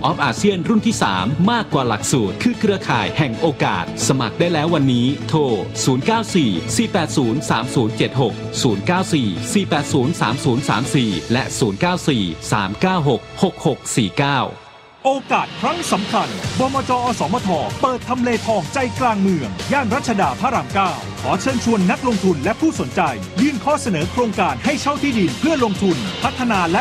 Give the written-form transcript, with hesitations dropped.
of ASEAN รุ่นที่ 3 มากกว่าหลักสูตรคือเครือข่ายแห่งโอกาสสมัครได้แล้ววันนี้โทร 094-480-3076 094-480-3034 และ 094-396-6649 โอกาสครั้งสำคัญบมจ.อสมทเปิดทำเลทองใจกลางเมืองย่านรัชดาพระราม 9 ขอเชิญชวนนักลงทุนและผู้สนใจยื่นข้อเสนอโครงการให้เช่าที่ดินเพื่อลงทุนพัฒนาและ